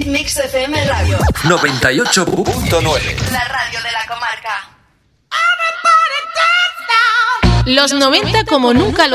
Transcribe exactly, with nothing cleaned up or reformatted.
Hit Mix F M Radio noventa y ocho punto nueve. La radio de la comarca. Los noventa como nunca lo